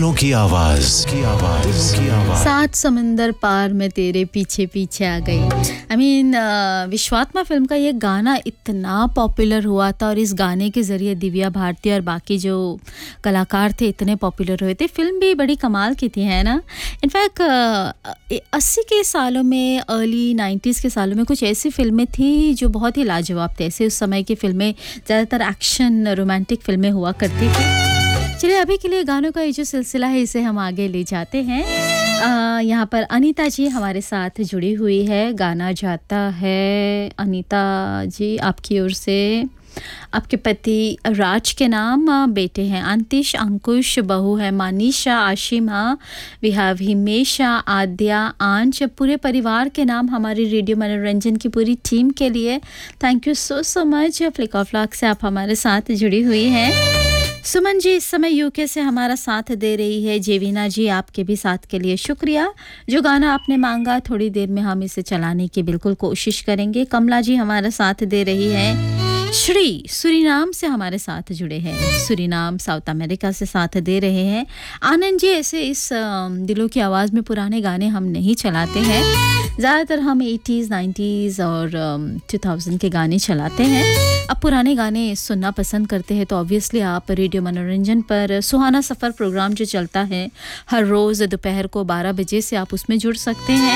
दिलों की आवाज सात समंदर पार में तेरे पीछे पीछे आ गई। विश्वात्मा फिल्म का ये गाना इतना पॉपुलर हुआ था और इस गाने के ज़रिए दिव्या भारती और बाकी जो कलाकार थे इतने पॉपुलर हुए थे। फिल्म भी बड़ी कमाल की थी, है ना। इनफैक्ट 80 के सालों में, अर्ली 90s के सालों में कुछ ऐसी फिल्में थी जो बहुत ही लाजवाब थे। ऐसे उस समय की फिल्में ज़्यादातर एक्शन रोमांटिक फिल्में हुआ करती थी। चलिए अभी के लिए गानों का ये जो सिलसिला है इसे हम आगे ले जाते हैं। यहाँ पर अनीता जी हमारे साथ जुड़ी हुई है। गाना जाता है अनीता जी आपकी ओर से। आपके पति राज के नाम, बेटे हैं अंतिश, अंकुश, बहू है मानीशा, आशिमा, वी हैव हिमेशा, आद्या, आंच, पूरे परिवार के नाम हमारी रेडियो मनोरंजन की पूरी टीम के लिए thank you so much. Flick of luck से आप हमारे साथ जुड़ी हुई हैं। सुमन जी इस समय यूके से हमारा साथ दे रही है। जेवीना जी आपके भी साथ के लिए शुक्रिया। जो गाना आपने मांगा थोड़ी देर में हम इसे चलाने की बिल्कुल कोशिश करेंगे। कमला जी हमारा साथ दे रही है। श्री सूरीनाम से हमारे साथ जुड़े हैं, सूरीनाम साउथ अमेरिका से साथ दे रहे हैं। आनंद जी ऐसे इस दिलों की आवाज़ में पुराने गाने हम नहीं चलाते हैं, ज़्यादातर हम 80s 90s और 2000 के गाने चलाते हैं। अब पुराने गाने सुनना पसंद करते हैं तो ऑब्वियसली आप रेडियो मनोरंजन पर सुहाना सफ़र प्रोग्राम जो चलता है हर रोज़ दोपहर को 12 बजे से आप उसमें जुड़ सकते हैं।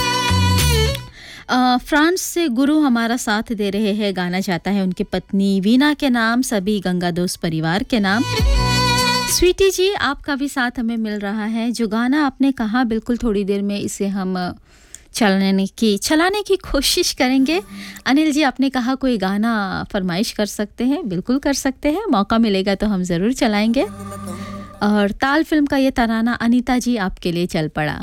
फ्रांस से गुरु हमारा साथ दे रहे हैं। गाना चाहता है उनकी पत्नी वीना के नाम, सभी गंगा दोस्त परिवार के नाम। स्वीटी जी आपका भी साथ हमें मिल रहा है। जो गाना आपने कहा बिल्कुल थोड़ी देर में इसे हम चलाने की कोशिश करेंगे। अनिल जी आपने कहा कोई गाना फरमाइश कर सकते हैं, बिल्कुल कर सकते हैं, मौका मिलेगा तो हम ज़रूर चलाएंगे। और ताल फिल्म का ये तराना अनीता जी आपके लिए चल पड़ा।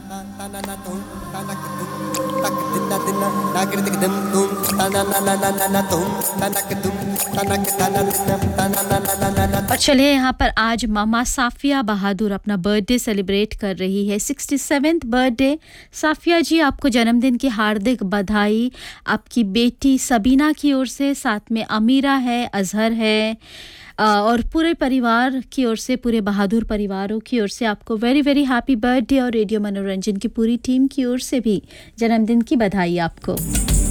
और चलिए यहाँ पर आज मामा साफिया बहादुर अपना बर्थडे सेलिब्रेट कर रही है, 67th बर्थडे। साफिया जी आपको जन्मदिन की हार्दिक बधाई आपकी बेटी सबीना की ओर से, साथ में अमीरा है, अजहर है और पूरे परिवार की ओर से, पूरे बहादुर परिवारों की ओर से आपको वेरी वेरी हैप्पी बर्थडे और रेडियो मनोरंजन की पूरी टीम की ओर से भी जन्मदिन की बधाई आपको।